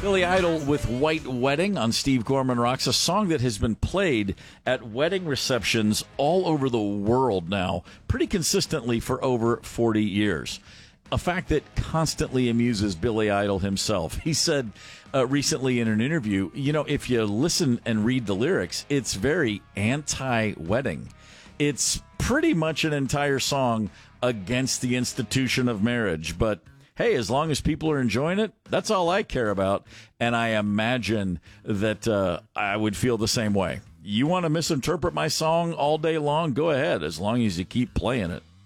Billy Idol with White Wedding on Steve Gorman Rocks, a song that has been played at wedding receptions all over the world now, pretty consistently for over 40 years. A fact that constantly amuses Billy Idol himself. He said recently in an interview, if you listen and read the lyrics, it's very anti-wedding. It's pretty much an entire song against the institution of marriage, but hey, as long as people are enjoying it, that's all I care about. And I imagine that I would feel the same way. You want to misinterpret my song all day long? Go ahead, as long as you keep playing it.